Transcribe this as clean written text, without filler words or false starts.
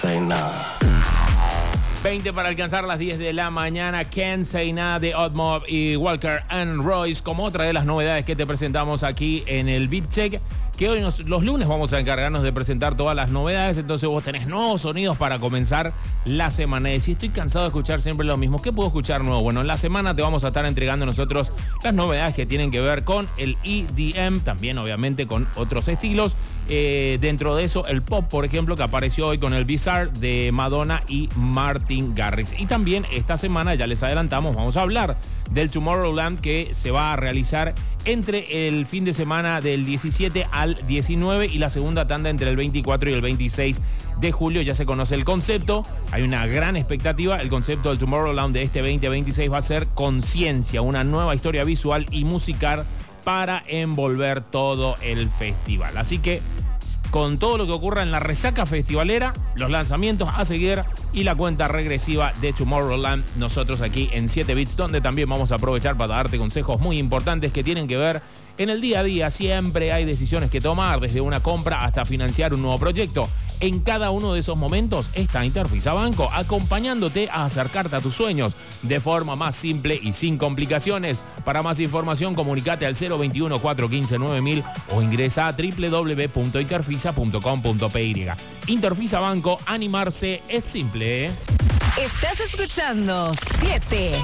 20 para alcanzar las 10 de la mañana. Can't Say Nah de Oddmob y Walker and Royce como otra de las novedades que te presentamos aquí en el Beat Check. Que hoy los lunes vamos a encargarnos de presentar todas las novedades. Entonces vos tenés nuevos sonidos para comenzar la semana. Y si estoy cansado de escuchar siempre lo mismo, ¿qué puedo escuchar nuevo? Bueno, en la semana te vamos a estar entregando nosotros las novedades que tienen que ver con el EDM, también obviamente con otros estilos. Dentro de eso, el pop, por ejemplo, que apareció hoy con el Bizarre de Madonna y Martin Garrix. Y también esta semana, ya les adelantamos, vamos a hablar del Tomorrowland que se va a realizar entre el fin de semana del 17 al 19 y la segunda tanda entre el 24 y el 26 de julio. Ya se conoce el concepto, hay una gran expectativa. El concepto del Tomorrowland de este 2026 va a ser conciencia, una nueva historia visual y musical para envolver todo el festival. Así que con todo lo que ocurra en la resaca festivalera, los lanzamientos a seguir y la cuenta regresiva de Tomorrowland, nosotros aquí en 7 Bits, donde también vamos a aprovechar para darte consejos muy importantes que tienen que ver en el día a día. Siempre hay decisiones que tomar, desde una compra hasta financiar un nuevo proyecto. En cada uno de esos momentos está Interfisa Banco, acompañándote a acercarte a tus sueños de forma más simple y sin complicaciones. Para más información, comunicate al 021-415-9000 o ingresa a www.interfisa.com.py. Interfisa Banco, animarse es simple. Estás escuchando 7